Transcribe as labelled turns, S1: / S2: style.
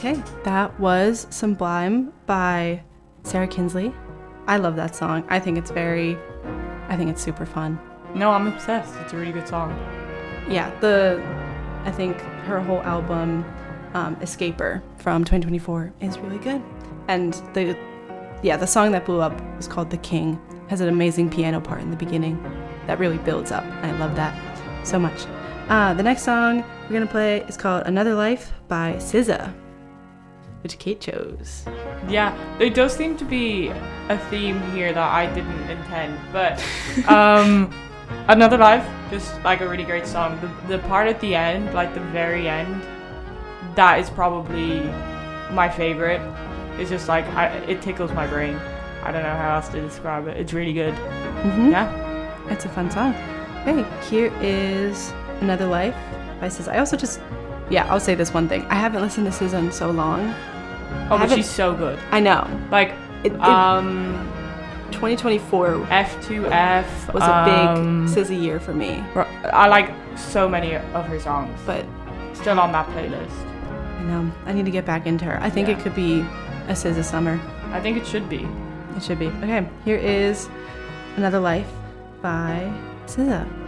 S1: Okay, that was Sublime by Sarah Kinsley. I love that song. I think it's super fun.
S2: No, I'm obsessed. It's a really good song.
S1: Yeah, I think her whole album, Escaper from 2024, is really good. And the song that blew up was called The King. Has an amazing piano part in the beginning that really builds up. And I love that so much. The next song we're going to play is called Another Life by SZA, which Kate chose.
S2: Yeah, there does seem to be a theme here that I didn't intend, but Another Life, just like a really great song. The part at the end, like the very end, that is probably my favorite. It's just like, it tickles my brain. I don't know how else to describe it. It's really good.
S1: Mm-hmm.
S2: Yeah.
S1: It's a fun song. Hey, here is Another Life by SZA. I also I'll say this one thing. I haven't listened to SZA in so long.
S2: Oh, but she's so good.
S1: I know.
S2: Like,
S1: 2024
S2: F2F
S1: was a big SZA year for me.
S2: I like so many of her songs,
S1: but
S2: still on that playlist.
S1: I know. I need to get back into her. I think it could be a SZA summer.
S2: I think it should be.
S1: It should be. Okay, here is Another Life by SZA.